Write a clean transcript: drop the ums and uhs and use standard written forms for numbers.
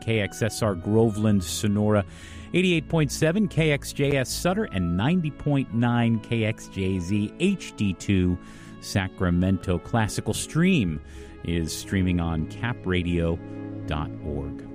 KXSR Groveland, Sonora, 88.7 KXJS Sutter, and 90.9 KXJZ HD2 Sacramento. Classical Stream is streaming on capradio.org.